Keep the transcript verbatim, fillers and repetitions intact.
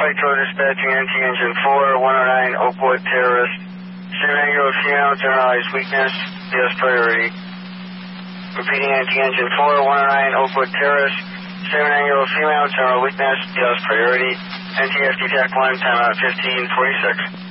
Flight Control dispatching N T engine four, one oh nine, Oakwood terrorist. Seven angular female, generalized weakness, yes priority. Repeating N T engine four, one oh nine, Oakwood terrorist. Seven angular female, general weakness, yes priority. N T F D T A C one, timeout fifteen forty-six.